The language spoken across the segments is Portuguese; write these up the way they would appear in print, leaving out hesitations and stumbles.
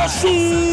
golaço!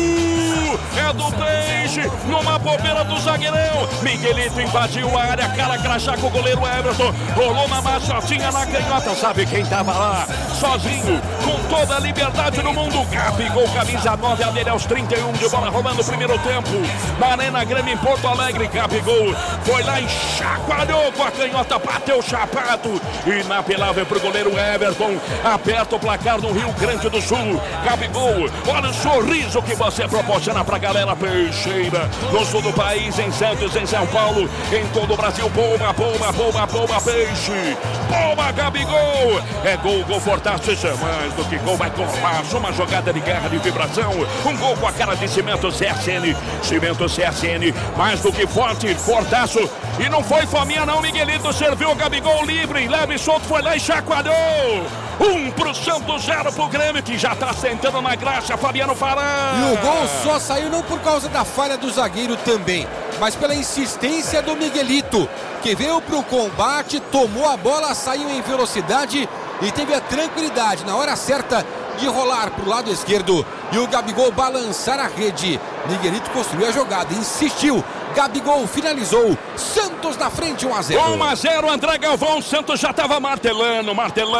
É do Peixe, numa bobeira do zagueirão. Miguelito invadiu a área, cara crachá com o goleiro Everton. Rolou na machotinha na canhota. Sabe quem tava lá? Sozinho, com toda a liberdade do mundo. Gabigol, camisa 9, a dele aos 31 de bola rolando o primeiro tempo. Na Arena Grêmio em Porto Alegre, Gabigol foi lá e chacoalhou com a canhota, bateu o chapato. Inapelável pro goleiro Everton. Aperta o placar do Rio Grande do Sul. Gabigol, olha o sorriso que você proporciona pra galera peixeira. No sul do país, em Santos, em São Paulo, em todo o Brasil. Bomba, bomba, bomba, bomba, peixe. Bomba, Gabigol. É gol, gol fortaço. Isso é mais do que gol, vai golaço. Uma jogada de garra, de vibração. Um gol com a cara de Cimento CSN. Cimento CSN, mais do que forte, fortaço. E não foi fominha não, Miguelito serviu o Gabigol livre, leve e solto, foi lá e chacoalhou. 1 pro Santos, 0 pro Grêmio, que já tá sentando na graxa, Fabiano Fará. E o gol só saiu não por causa da falha do zagueiro também, mas pela insistência do Miguelito, que veio pro combate, tomou a bola, saiu em velocidade e teve a tranquilidade na hora certa de rolar pro lado esquerdo e o Gabigol balançar a rede. Miguelito construiu a jogada, insistiu, Gabigol finalizou, Santos na frente, 1-0. 1-0, André Galvão, Santos já estava martelando,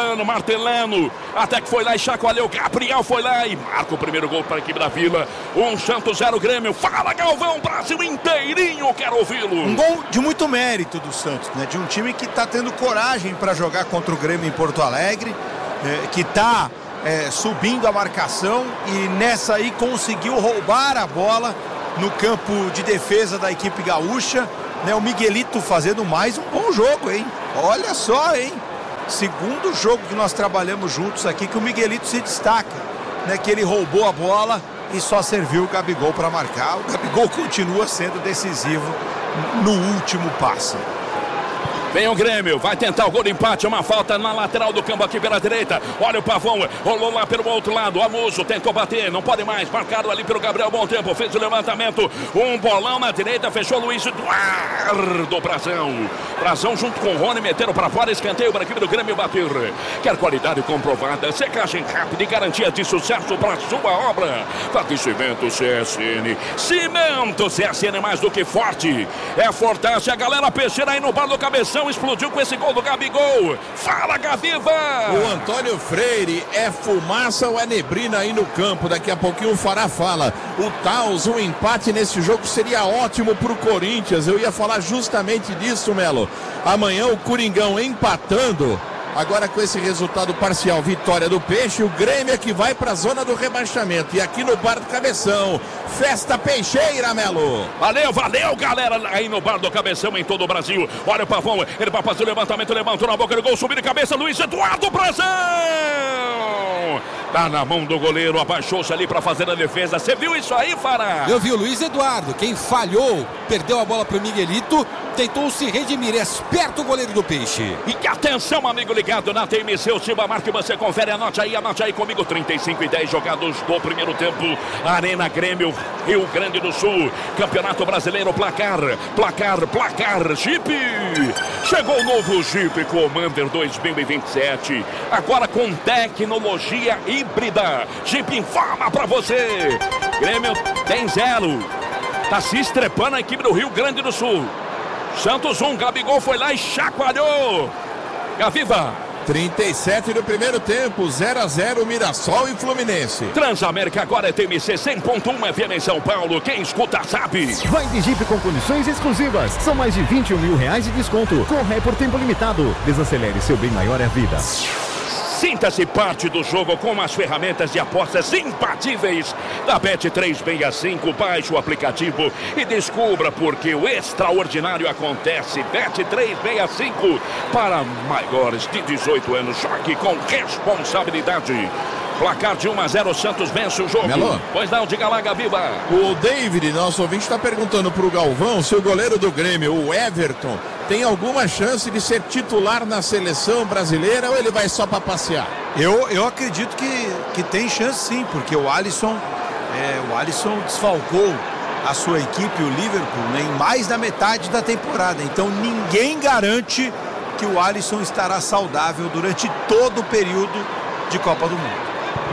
até que foi lá e chacoalhou, Gabriel foi lá e marca o primeiro gol para a equipe da Vila. 1 Santos, 0 Grêmio. Fala, Galvão, Brasil inteirinho, quero ouvi-lo. Um gol de muito mérito do Santos, né? De um time que está tendo coragem para jogar contra o Grêmio em Porto Alegre, que está subindo a marcação e nessa aí conseguiu roubar a bola no campo de defesa da equipe gaúcha, né? O Miguelito fazendo mais um bom jogo, hein? Olha só, hein? Segundo jogo que nós trabalhamos juntos aqui que o Miguelito se destaca, né? Que ele roubou a bola e só serviu o Gabigol para marcar. O Gabigol continua sendo decisivo no último passe. Vem o Grêmio, vai tentar o gol de empate, uma falta na lateral do campo aqui pela direita. Olha o Pavão, rolou lá pelo outro lado, Amuso tentou bater, não pode mais, marcado ali pelo Gabriel, bom tempo, fez o levantamento, um bolão na direita, fechou Luiz Eduardo, Brazão junto com o Rony, meteram para fora, escanteio para a equipe do Grêmio bater. Quer qualidade comprovada, secagem rápida e garantia de sucesso para sua obra. Cimento CSN, Cimento CSN mais do que forte, é fortaça, a galera peixeira aí no bar do Cabeção. Explodiu com esse gol do Gabigol. Fala, Gaviva! O Antônio Freire, é fumaça ou é neblina aí no campo? Daqui a pouquinho o Fará fala. O Taus, um empate nesse jogo seria ótimo pro Corinthians. Eu ia falar justamente disso, Melo. Amanhã o Coringão empatando. Agora com esse resultado parcial, vitória do Peixe, o Grêmio é que vai para a zona do rebaixamento. E aqui no Bar do Cabeção, festa peixeira, Melo. Valeu, valeu, galera, aí no Bar do Cabeção em todo o Brasil. Olha o Pavão, ele vai fazer o levantamento, levantou na boca do gol, subiu de cabeça, Luiz Eduardo, Brazão! Tá na mão do goleiro, abaixou-se ali para fazer a defesa. Você viu isso aí, Fará? Eu vi o Luiz Eduardo, quem falhou, perdeu a bola pro Miguelito, tentou se redimir, esperto o goleiro do Peixe. E atenção, amigo ligado na TMC, o Silva Marque, você confere, anote aí comigo, 35-10 jogados do primeiro tempo, Arena Grêmio, Rio Grande do Sul, Campeonato Brasileiro, placar, Jeep, chegou o novo Jeep Commander 2027, agora com tecnologia híbrida, Jeep informa pra você, Grêmio tem 0, tá se estrepando a equipe do Rio Grande do Sul. Santos 1, Gabigol foi lá e chacoalhou. Gaviva. 37 do primeiro tempo, 0-0 Mirassol e Fluminense. Transamérica agora é TMC 100.1 FM em São Paulo. Quem escuta sabe. Vai de Jeep com condições exclusivas. São mais de 21 mil reais de desconto. Corre por tempo limitado. Desacelere, seu bem maior é a vida. Sinta-se parte do jogo com as ferramentas de apostas imbatíveis da Bet365. Baixe o aplicativo e descubra porque o extraordinário acontece. Bet365 para maiores de 18 anos. Jogue com responsabilidade. Placar de 1-0, Santos vence o jogo. Melo. Pois não, diga lá, Gabiba. O David, nosso ouvinte, está perguntando para o Galvão se o goleiro do Grêmio, o Everton, tem alguma chance de ser titular na seleção brasileira ou ele vai só para passear? Eu acredito que tem chance sim, porque o Alisson desfalcou a sua equipe, o Liverpool, né, em mais da metade da temporada. Então ninguém garante que o Alisson estará saudável durante todo o período de Copa do Mundo.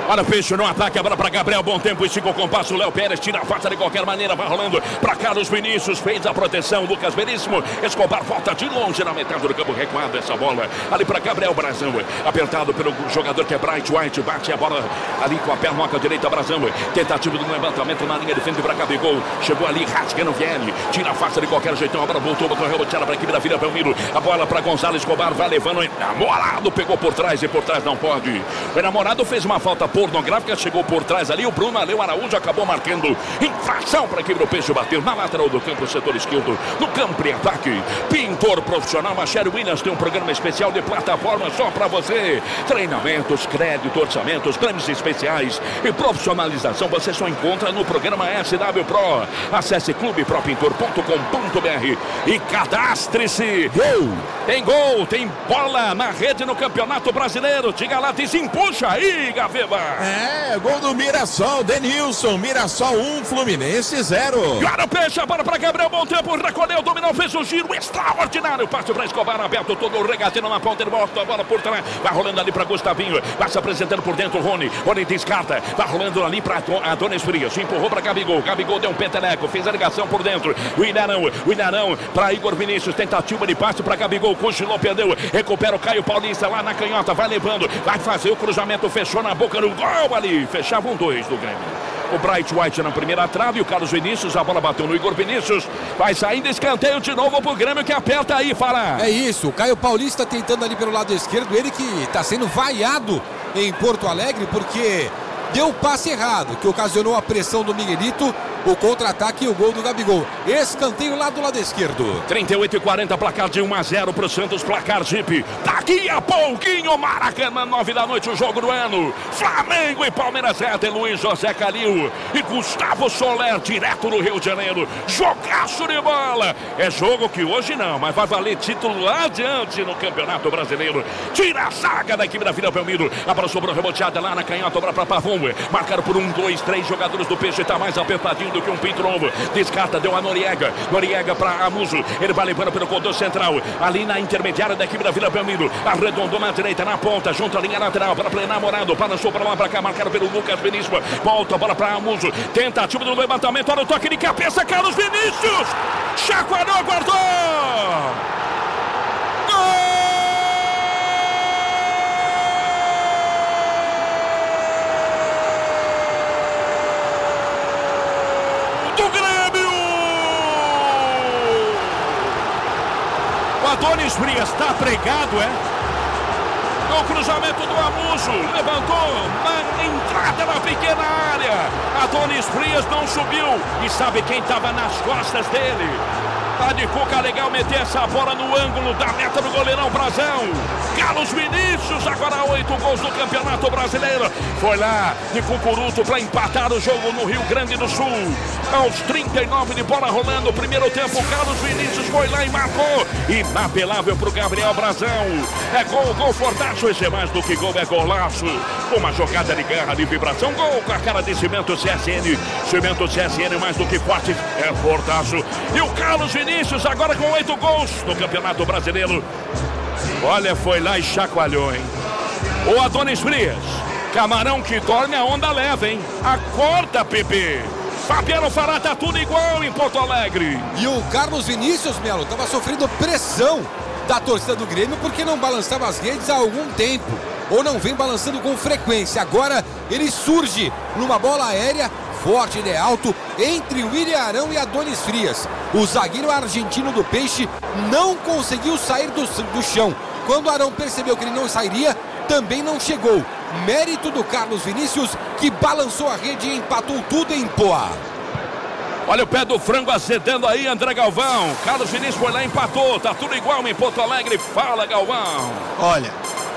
Olha o Peixe no ataque, a bola para Gabriel, bom tempo, estica o compasso, Léo Pérez tira a faca de qualquer maneira, vai rolando para Carlos Vinícius, fez a proteção, Lucas Veríssimo, Escobar volta de longe na metade do campo, recuada essa bola, ali para Gabriel Brazão, apertado pelo jogador que é Bright White, bate a bola ali com a perna direita, Brazão, tentativa do levantamento na linha de frente para Gabigol, chegou ali, rasgando Vieri, tira a faca de qualquer jeitão, a bola voltou, correu, tira para a equipe da Vila Belmiro, a bola para Gonzalo Escobar, vai levando, enamorado, pegou por trás e por trás não pode, o enamorado fez uma falta pornográfica, chegou por trás ali, o Bruno Aleu Araújo acabou marcando infração para a equipe do Peixe bater na lateral do campo, setor esquerdo, no campo de ataque, pintor profissional, Machado Williams tem um programa especial de plataforma só para você, treinamentos, crédito, orçamentos, prêmios especiais e profissionalização, você só encontra no programa SW Pro, acesse clubepropintor.com.br e cadastre-se. Gol, tem bola na rede no Campeonato Brasileiro, diga lá, desempuxa aí, Gaveba. Gol do Mirassol, Denilson, Mirassol 1, Fluminense 0. E olha o Peixe, a bola para Gabriel, bom tempo, recolheu, dominou, fez o giro extraordinário, passe para Escobar, aberto todo o regateiro na ponta, ele bota a bola por trás, vai rolando ali para Gustavinho, vai se apresentando por dentro, Rony descarta, vai rolando ali para Adonis Frias, empurrou para Gabigol deu um peteleco, fez a ligação por dentro, o Ilharão para Igor Vinícius, tentativa de passe para Gabigol, cochilou, perdeu, recupera o Caio Paulista lá na canhota, vai levando, vai fazer o cruzamento, fechou na boca do gol ali, fechavam 2 do Grêmio. O Bright White na primeira trave, o Carlos Vinícius, a bola bateu no Igor Vinícius, vai saindo escanteio de novo pro Grêmio que aperta aí, fala. É isso, o Caio Paulista tentando ali pelo lado esquerdo, ele que está sendo vaiado em Porto Alegre porque deu o passe errado, que ocasionou a pressão do Miguelito, o contra-ataque e o gol do Gabigol. Escanteio lá do lado esquerdo. 38:40, placar de 1-0 pro Santos, placar Jeep. Daqui a pouquinho, Maracanã, 9 da noite, o jogo do ano. Flamengo e Palmeiras, tem Luiz José Calil e Gustavo Soler, direto do Rio de Janeiro. Jogaço de bola. É jogo que hoje não, mas vai valer título lá adiante no Campeonato Brasileiro. Tira a zaga da equipe da Vila Belmiro. A bola sobrou reboteada lá na canhota, bola para Pavão. Marcaram por 1, 2, 3 jogadores do Peixe, tá mais apertadinho do que um pinto novo. Descarta, deu a Noriega para Amuso, ele vai levando pelo corredor central, ali na intermediária da equipe da Vila Belmiro, arredondou na direita, na ponta, junto à linha lateral, para plenar Morado, balançou para lá, para cá, marcaram pelo Lucas Vinícius, volta a bola para Amuso, tentativa do levantamento, olha o toque de cabeça, Carlos Vinícius, chacoalhou, guardou, gol! Adonis Frias está pregado, o cruzamento do Amuso, levantou na entrada na pequena área, Adonis Frias não subiu, e sabe quem estava nas costas dele? Tá de cuca legal meter essa bola no ângulo da meta do goleirão Brazão. Carlos Vinícius, agora 8 gols do Campeonato Brasileiro. Foi lá de cucuruto para empatar o jogo no Rio Grande do Sul. Aos 39 de bola rolando, primeiro tempo, Carlos Vinícius foi lá e marcou. Inapelável para o Gabriel Brazão. É gol fortaço, esse é mais do que gol, é golaço. Uma jogada de garra, de vibração, gol com a cara de Cimento CSN. Cimento CSN mais do que forte, é fortaço. E o Carlos Vinícius agora com 8 gols no Campeonato Brasileiro. Olha, foi lá e chacoalhou, hein? O Adonis Frias, camarão que dorme, a onda leva, hein? Acorda, Pepe. Fabiano Fará, tá tudo igual em Porto Alegre. E o Carlos Vinícius, Melo, estava sofrendo pressão da torcida do Grêmio porque não balançava as redes há algum tempo, ou não vem balançando com frequência. Agora ele surge numa bola aérea forte, ele é alto, entre o Ilharão e Adonis Frias. O zagueiro argentino do Peixe não conseguiu sair do chão. Quando o Arão percebeu que ele não sairia, também não chegou. Mérito do Carlos Vinícius, que balançou a rede e empatou tudo em Poá. Olha o pé do frango acendendo aí, André Galvão. Carlos Vinícius foi lá e empatou. Tá tudo igual em Porto Alegre. Fala, Galvão. Olha,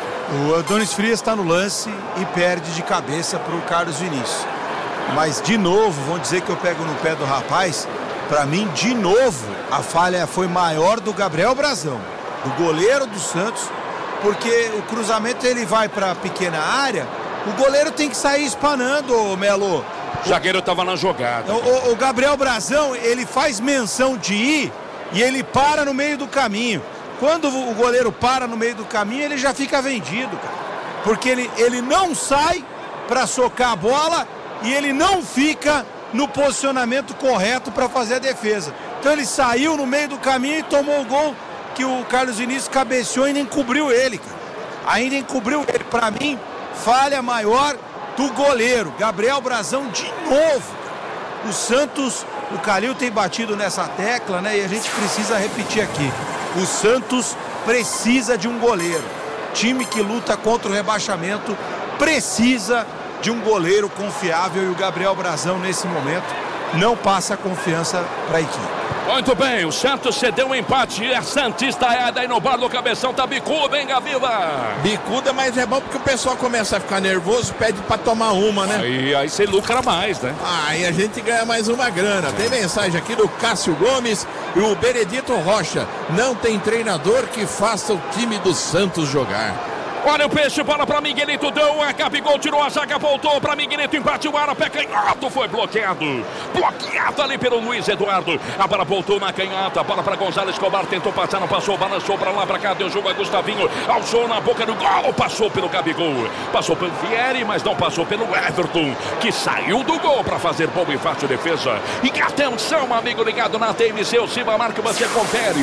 o Adonis Frias está no lance e perde de cabeça para o Carlos Vinícius. Mas, de novo, vão dizer que eu pego no pé do rapaz. Para mim, de novo, a falha foi maior do Gabriel Brazão, do goleiro do Santos, porque o cruzamento ele vai para a pequena área, o goleiro tem que sair espanando, Melo. O zagueiro estava na jogada. O Gabriel Brazão, ele faz menção de ir e ele para no meio do caminho. Quando o goleiro para no meio do caminho, ele já fica vendido, cara. Porque ele não sai para socar a bola e ele não fica no posicionamento correto para fazer a defesa. Então ele saiu no meio do caminho e tomou o gol que o Carlos Vinícius cabeceou e ainda encobriu ele, cara. Ainda encobriu ele. Para mim, falha maior do goleiro, Gabriel Brazão, de novo. O Santos, o Calil tem batido nessa tecla, né? E a gente precisa repetir aqui. O Santos precisa de um goleiro. Time que luta contra o rebaixamento precisa de um goleiro confiável e o Gabriel Brazão, nesse momento, não passa confiança para a equipe. Muito bem, o Santos cedeu um empate. A Santista é daí no bar do Cabeção, tá bicuda, hein, Gaviva? Bicuda, mas é bom porque o pessoal começa a ficar nervoso, pede pra tomar uma, né? Aí você lucra mais, né? Aí a gente ganha mais uma grana. Tem mensagem aqui do Cássio Gomes e o Benedito Rocha. Não tem treinador que faça o time do Santos jogar. Olha o peixe, bola para Miguelito, deu a Gabigol, tirou a zaga, voltou para Miguelito, empate o ar, pé canhoto, foi bloqueado ali pelo Luiz Eduardo, a bola voltou na canhota, bola para Gonzalo Escobar, tentou passar, não passou, balançou para lá, para cá, deu jogo a Gustavinho, alçou na boca do gol, passou pelo Gabigol, passou pelo Vieri, mas não passou pelo Everton, que saiu do gol para fazer boa e fácil defesa. E atenção, amigo ligado na TMC, o Cibamar, que você confere,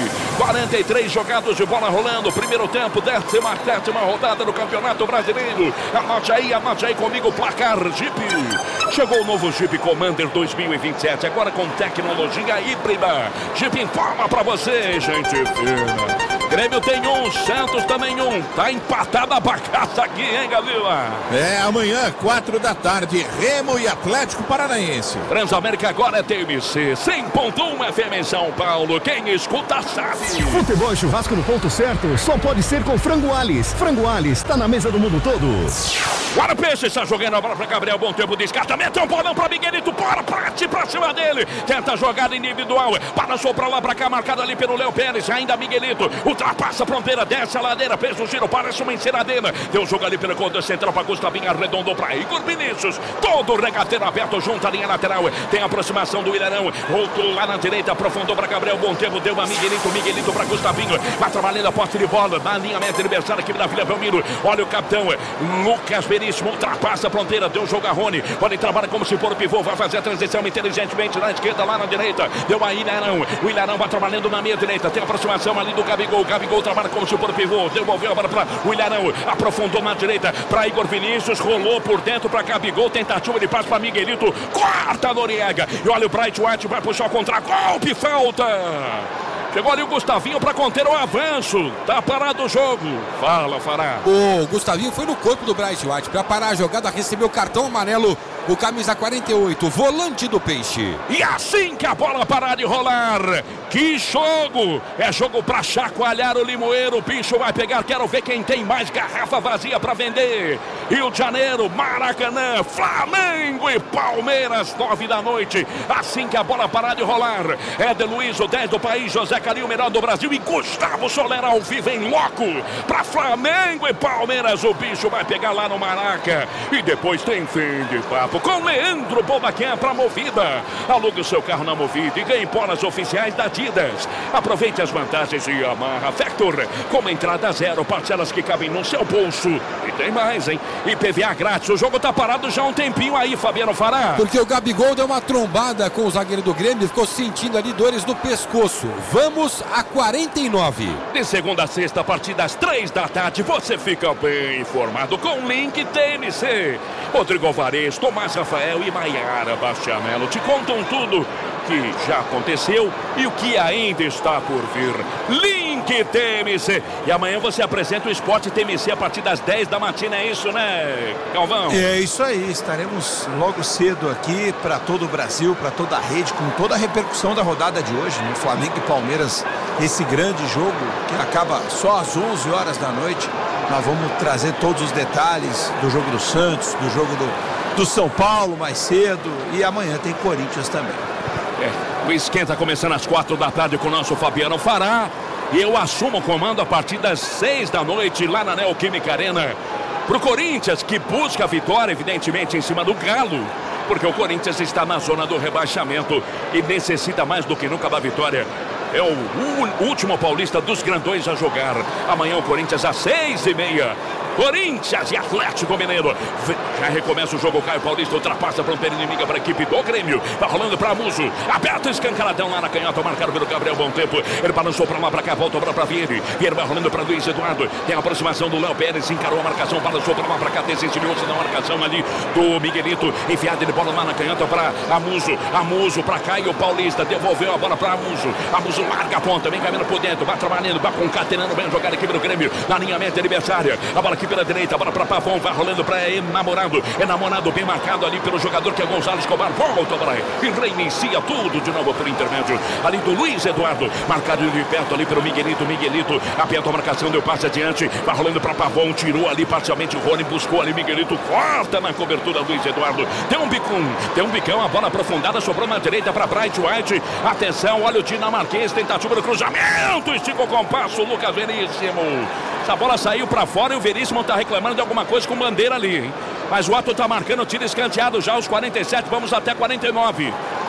43 jogados de bola rolando, primeiro tempo, 17ª rodada do Campeonato Brasileiro. Anote aí comigo o placar. Jeep. Chegou o novo Jeep Commander 2027, agora com tecnologia híbrida. Jeep informa pra você, gente fina. Grêmio tem um, Santos também um. Tá empatada a bagaça aqui, hein, Galila? É, amanhã, 4 da tarde, Remo e Atlético Paranaense. Transamérica agora é TMC, 100.1 FM em São Paulo. Quem escuta sabe. Futebol e churrasco no ponto certo só pode ser com Frango Alis. Frango Alis tá na mesa do mundo todo. Olha o peixe, está jogando a bola para Gabriel, bom tempo, descartamento, é um bolão para Miguelito, parte pra cima dele, tenta a jogada individual, balançou para lá, para cá, marcado ali pelo Léo Pérez, ainda Miguelito, ultrapassa a fronteira, desce a ladeira, fez um giro, parece uma enceradeira, deu o jogo ali pelo conta central para Gustavinho, arredondou para Igor Vinícius, todo o regateiro aberto, junto à linha lateral, tem a aproximação do Ilharão, voltou lá na direita, aprofundou para Gabriel, bom tempo, deu a Miguelito para Gustavinho, vai trabalhando a posse de bola, na linha média adversária aqui da Vila Belmiro, olha o capitão, Lucas Veríssimo, ultrapassa a fronteira, deu o jogo a Rony, Rony trabalha como se for o pivô, vai fazer a transição inteligentemente na esquerda, lá na direita, deu a Ilharão, o Ilharão vai trabalhando na meia direita, tem a aproximação ali do Gabigol trabalha como se for o pivô, devolveu a bola para o Ilharão, aprofundou na direita, para Igor Vinícius, rolou por dentro para Gabigol, tentativa de passe para Miguelito, corta Noriega, e olha o Bright White, vai puxar o contra-golpe, falta! Chegou ali o Gustavinho para conter o avanço. Tá parado o jogo. Fala, Fará. O Gustavinho foi no corpo do Bright White para parar a jogada, recebeu o cartão amarelo. O camisa 48, volante do Peixe. E assim que a bola parar de rolar, que jogo! É jogo pra chacoalhar o limoeiro. O bicho vai pegar, quero ver quem tem mais garrafa vazia pra vender. Rio de Janeiro, Maracanã, Flamengo e Palmeiras, 9 da noite. Assim que a bola parar de rolar, Éder Luiz, o 10 do país, José Calil, melhor do Brasil, e Gustavo Soler ao vivo em loco. Pra Flamengo e Palmeiras, o bicho vai pegar lá no Maraca. E depois tem fim de papo com Leandro Bobaquém para Movida. Alugue o seu carro na Movida e ganhe bolas oficiais da Adidas. Aproveite as vantagens de Yamaha Vector, com entrada zero, parcelas que cabem no seu bolso. E tem mais, hein? IPVA grátis. O jogo tá parado já há um tempinho aí, Fabiano Fará. Porque o Gabigol deu uma trombada com o zagueiro do Grêmio, ficou sentindo ali dores no pescoço. Vamos a 49. De segunda a sexta, a partir das 3 da tarde, você fica bem informado com o Link TMC. Rodrigo Alvarez, Tomás Rafael e Maiara Bastianello te contam tudo que já aconteceu e o que ainda está por vir. Link TMC. E amanhã você apresenta o Esporte TMC a partir das 10 da matina, é isso, né, Galvão? É isso aí, estaremos logo cedo aqui para todo o Brasil, para toda a rede, com toda a repercussão da rodada de hoje, no Flamengo e Palmeiras, esse grande jogo que acaba só às 11 horas da noite. Nós vamos trazer todos os detalhes do jogo do Santos, do jogo do São Paulo mais cedo, e amanhã tem Corinthians também. O esquenta começando às 4 da tarde com o nosso Fabiano Fará. E eu assumo o comando a partir das 6 da noite lá na Neoquímica Arena. Pro Corinthians, que busca a vitória, evidentemente, em cima do Galo. Porque o Corinthians está na zona do rebaixamento e necessita mais do que nunca da vitória. É o último paulista dos grandões a jogar. Amanhã o Corinthians às 6h30. Corinthians e Atlético Mineiro. Já recomeça o jogo, Caio Paulista ultrapassa a fronteira inimiga para a equipe do Grêmio. Vai rolando para Muso, aberto, escancaradão lá na canhota, marcado pelo Gabriel Bom Tempo. Ele balançou para lá, para cá, volta para Vieira. Vieira vai rolando para Luiz Eduardo. Tem a aproximação do Léo Pérez, encarou a marcação, balançou para lá, para cá, desensibilhou-se na marcação ali do Miguelito. Enfiada de bola lá na canhota para Amuso para Caio Paulista. Devolveu a bola para Amuso. Amuso larga a ponta, vem caminhando por dentro, vai trabalhando, vai concatenando bem a jogada a equipe do Grêmio. Na linha meta adversária. A bola aqui pela direita, a bola para Pavão, vai rolando para Enamorado, bem marcado ali pelo jogador que é Gonzalo Escobar. Volta para e reinicia tudo de novo por intermédio ali do Luiz Eduardo. Marcado de perto ali pelo Miguelito. Aperta a marcação, deu passe adiante. Vai rolando para Pavão, tirou ali parcialmente o Rony, buscou ali Miguelito, corta na cobertura Luiz Eduardo. Tem um bicão, a bola aprofundada, sobrou na direita para Bright White. Atenção, olha o dinamarquês, tentativa do cruzamento, esticou o compasso, Lucas Veríssimo. Essa bola saiu para fora e o Veríssimo está reclamando de alguma coisa com bandeira ali, hein? Mas o Otto está marcando tiro escanteado já aos 47, vamos até 49.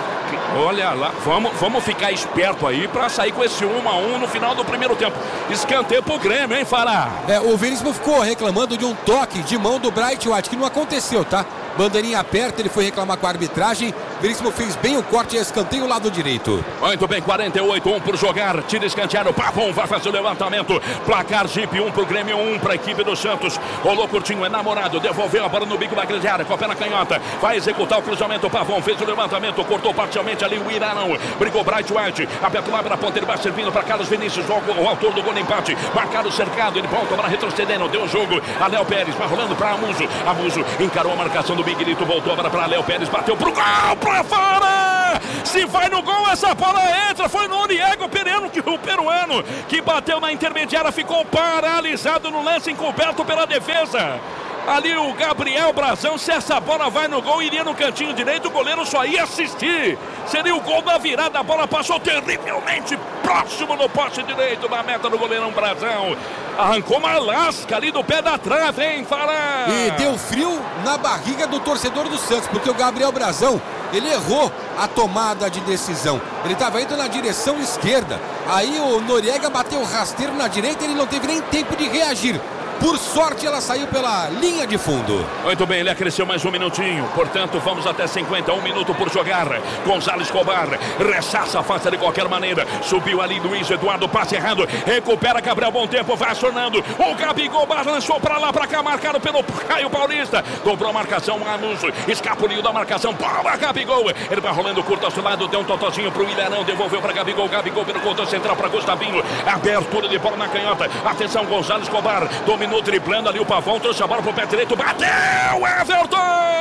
Olha lá, vamos ficar esperto aí para sair com esse 1-1 no final do primeiro tempo. Escanteio pro Grêmio, hein, Fará? O Veríssimo ficou reclamando de um toque de mão do Bright White, que não aconteceu, tá? Bandeirinha aperta, ele foi reclamar com a arbitragem. Veríssimo fez bem o corte e escanteio lado direito. Muito bem, 48, 1 por jogar. Tira escanteado, Pavão vai fazer o levantamento. Placar Jeep, 1 pro Grêmio, 1 pra equipe do Santos. Rolou curtinho, Enamorado, devolveu a bola no bico da grande área, com a pé na canhota. Vai executar o cruzamento, Pavão fez o levantamento, cortou parcialmente ali o Irarão. Brigou Bright White, aperta lá na ponta, ele vai servindo para Carlos Vinícius, o autor do gol de empate. Marcado, cercado, ele volta para retrocedendo, deu o jogo. A Léo Pérez vai rolando para Amuso encarou a marcação do Miguelito, voltou agora para Léo Pérez, bateu pro gol, pra fora! Se vai no gol, essa bola entra. Foi no Noriega, o peruano, que bateu na intermediária, ficou paralisado no lance, encoberto pela defesa. Ali o Gabriel Brazão, se essa bola vai no gol, iria no cantinho direito, o goleiro só ia assistir. Seria o gol da virada, a bola passou terrivelmente próximo no poste direito da meta do goleirão Brazão. Arrancou uma lasca ali do pé da trave, hein, Fará? E deu frio na barriga do torcedor do Santos, porque o Gabriel Brazão, ele errou a tomada de decisão. Ele estava indo na direção esquerda. Aí o Noriega bateu rasteiro na direita e ele não teve nem tempo de reagir. Por sorte, ela saiu pela linha de fundo. Muito bem, ele acresceu mais um minutinho. Portanto, vamos até 51 minutos por jogar. Gonzalo Escobar rechaça, afasta de qualquer maneira. Subiu ali Luiz Eduardo, passe errado. Recupera Gabriel Bom Tempo, vai acionando. O Gabigol balançou pra lá, pra cá, marcado pelo Caio Paulista. Dobrou a marcação, Anuso. Escapuliu da marcação, para Gabigol. Ele vai rolando curto ao seu lado, deu um totozinho pro Ilharão, devolveu pra Gabigol. Gabigol pelo contorno central pra Gustavinho. Abertura de bola na canhota. Atenção, Gonzalo Escobar. Dominou, driblando ali o Pavão, trouxe a bola pro pé direito, bateu, Everton!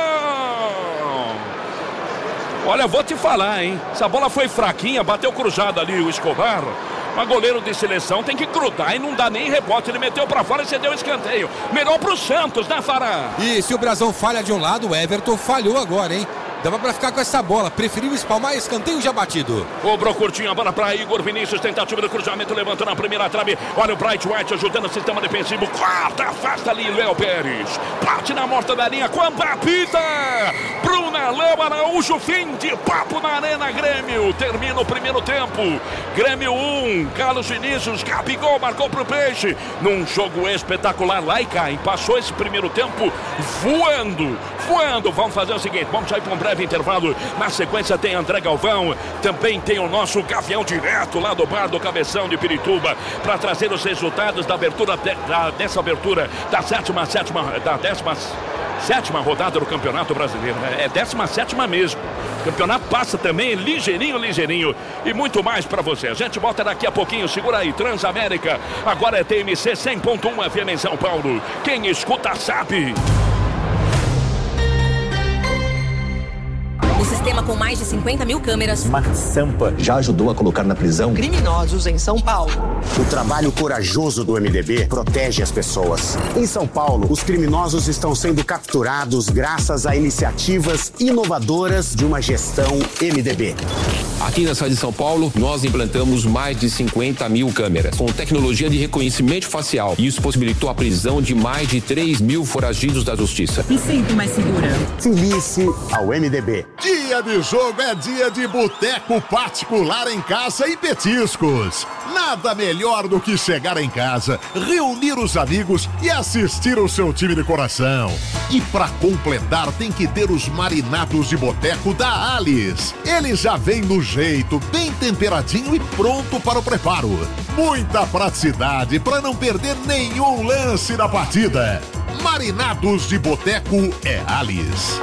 Olha, vou te falar, hein? Essa bola foi fraquinha, bateu cruzado ali o Escobar. Mas goleiro de seleção tem que grudar e não dá nem rebote. Ele meteu pra fora e cedeu o escanteio. Melhor pro Santos, né, Fará? E se o Brazão falha de um lado, o Everton falhou agora, hein? Dava pra ficar com essa bola, preferiu espalmar, escanteio já batido. Cobrou curtinho a bola pra Igor Vinícius, tentativa do cruzamento, levantou na primeira trave. Olha o Bright White ajudando o sistema defensivo. Quarta, afasta ali Léo Pérez. Bate na morta da linha, quando apita Bruna Léo Araújo, fim de papo na Arena Grêmio. Termina o primeiro tempo. Grêmio 1, Carlos Vinícius, Gabigol marcou pro Peixe. Num jogo espetacular, lá e cá, passou esse primeiro tempo voando. Vamos fazer o seguinte, vamos sair para um breve intervalo. Na sequência tem André Galvão, também tem o nosso Gavião direto lá do bar do Cabeção de Pirituba, para trazer os resultados da abertura dessa abertura da 17ª rodada do Campeonato Brasileiro. É 17ª mesmo. O campeonato passa também ligeirinho e muito mais para você. A gente volta daqui a pouquinho, segura aí. Transamérica, agora é TMC 100.1 FM em São Paulo. Quem escuta sabe. O sistema com mais de 50 mil câmeras. Smart Sampa já ajudou a colocar na prisão criminosos em São Paulo. O trabalho corajoso do MDB protege as pessoas. Em São Paulo, os criminosos estão sendo capturados graças a iniciativas inovadoras de uma gestão MDB. Aqui na cidade de São Paulo, nós implantamos mais de 50 mil câmeras com tecnologia de reconhecimento facial. Isso possibilitou a prisão de mais de 3 mil foragidos da justiça. Me sinto mais segura. Filice ao MDB. Dia de jogo é dia de boteco particular em casa e petiscos. Nada melhor do que chegar em casa, reunir os amigos e assistir o seu time de coração. E pra completar tem que ter os marinados de boteco da Alice. Ele já vem no jeito, bem temperadinho e pronto para o preparo. Muita praticidade para não perder nenhum lance da partida. Marinados de boteco é Alice.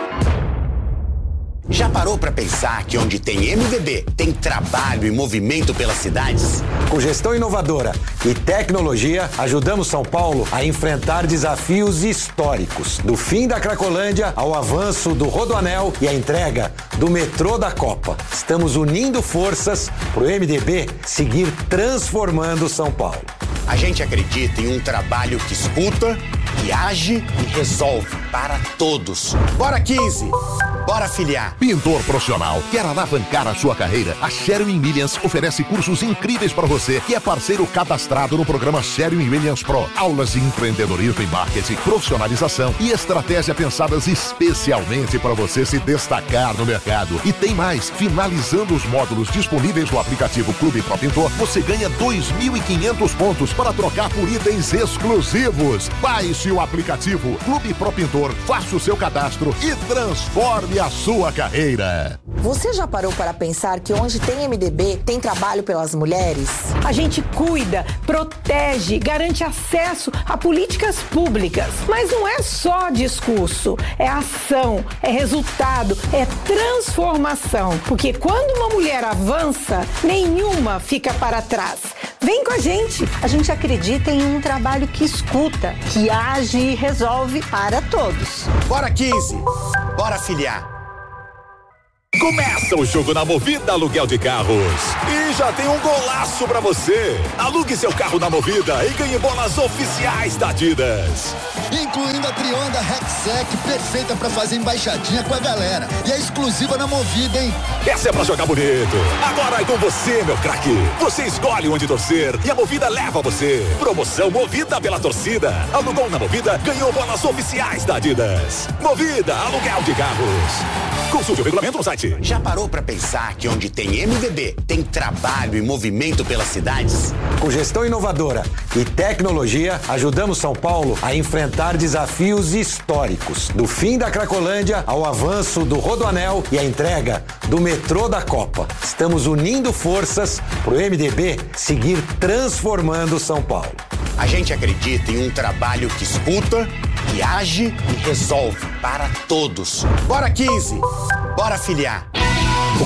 Já parou para pensar que onde tem MDB, tem trabalho e movimento pelas cidades? Com gestão inovadora e tecnologia, ajudamos São Paulo a enfrentar desafios históricos. Do fim da Cracolândia ao avanço do Rodoanel e a entrega do metrô da Copa. Estamos unindo forças para o MDB seguir transformando São Paulo. A gente acredita em um trabalho que escuta, que age e resolve para todos. Bora 15! Bora filiar! Pintor profissional, quer alavancar a sua carreira? A Sherwin-Williams oferece cursos incríveis para você que é parceiro cadastrado no programa Sherwin-Williams Pro. Aulas de empreendedorismo e marketing, profissionalização e estratégia pensadas especialmente para você se destacar no mercado. E tem mais, finalizando os módulos disponíveis no aplicativo Clube Pro Pintor, você ganha 2.500 pontos para trocar por itens exclusivos. Baixe o aplicativo Clube Pro Pintor, faça o seu cadastro e transforme a sua carreira. Você já parou para pensar que onde tem MDB, tem trabalho pelas mulheres? A gente cuida, protege, garante acesso a políticas públicas. Mas não é só discurso, é ação, é resultado, é transformação. Porque quando uma mulher avança, nenhuma fica para trás. Vem com a gente acredita em um trabalho que escuta, que age e resolve para todos. Bora 15! Bora filiar! Começa o jogo na Movida Aluguel de Carros. E já tem um golaço pra você. Alugue seu carro na Movida e ganhe bolas oficiais da Adidas. Incluindo a Trionda Rexec, perfeita pra fazer embaixadinha com a galera. E é exclusiva na Movida, hein? Essa é pra jogar bonito. Agora é com você, meu craque. Você escolhe onde torcer e a Movida leva você. Promoção Movida pela torcida. Alugou na Movida, ganhou bolas oficiais da Adidas. Movida Aluguel de Carros. Consulte o regulamento no site. Já parou para pensar que onde tem MDB, tem trabalho e movimento pelas cidades? Com gestão inovadora e tecnologia, ajudamos São Paulo a enfrentar desafios históricos. Do fim da Cracolândia ao avanço do Rodoanel e a entrega do metrô da Copa. Estamos unindo forças para o MDB seguir transformando São Paulo. A gente acredita em um trabalho que escuta, que age e resolve para todos. Bora 15! Bora filiar!